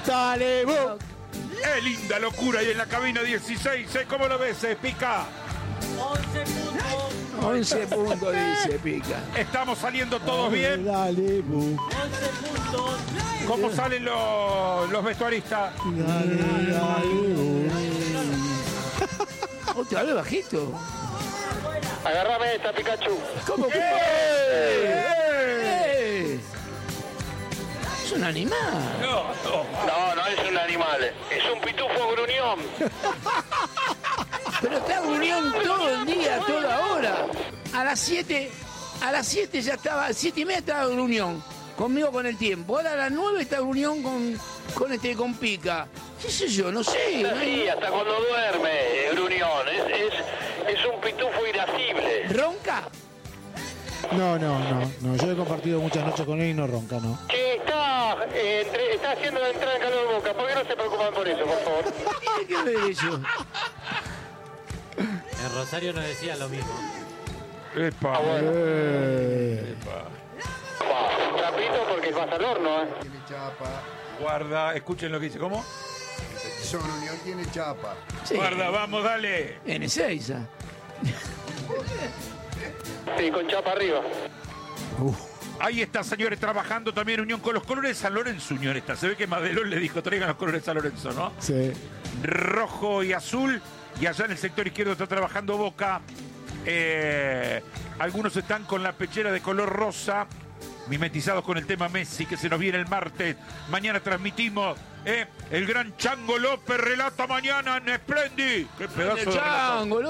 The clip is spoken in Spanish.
Dale, Boca. ¡Es linda locura! Y en la cabina 16, ¿cómo lo ves, Pica? 11 puntos, dice Pica. ¿Estamos saliendo todos bien? Dale, Boca. ¿Cómo salen los vestuaristas? Dale, Boca. Otra vez bajito. Agarrame esta, Pikachu. ¿Cómo que? Es un animal. No. No es un animal. Es un pitufo gruñón. Pero está Gruñón todo el día, toda hora. A las 7 ya estaba, 7:30 estaba Gruñón. Conmigo con el tiempo. Ahora a las 9 está Gruñón con Pica. ¿Qué sé yo? No sé. Sí, hasta cuando duerme, gruñón. Es un pitufo irascible. ¿Ronca? No. Yo he compartido muchas noches con él y no ronca, ¿no? Que está haciendo la entrada en calor de Boca. ¿Por qué no se preocupan por eso, por favor? ¿Qué tiene que ver eso? En Rosario nos decían lo mismo. Epa. Rapidito porque vas al horno, Tiene chapa. Guarda, escuchen lo que dice. ¿Cómo? Son Unión tiene chapa. Sí. Guarda, vamos, dale. N6. Sí, con chapa arriba. Ahí está, señores, trabajando también Unión con los colores de San Lorenzo. Unión está. Se ve que Madelón le dijo, traigan los colores de San Lorenzo, ¿no? Sí. Rojo y azul. Y allá en el sector izquierdo está trabajando Boca. Algunos están con la pechera de color rosa, mimetizados con el tema Messi, que se nos viene el martes. Mañana transmitimos. El gran Chango López relata mañana en Splendid. ¡Qué pedazo de relato! Chango,